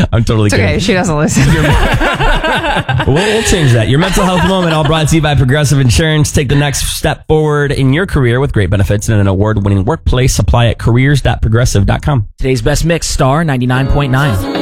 I'm totally It's kidding. okay. She doesn't listen. We'll change that. Your mental health moment, all brought to you by Progressive Insurance. Take the next step forward in your career with great benefits and an award-winning workplace. Apply at careers.progressive.com. Today's best mix, Star 99.9.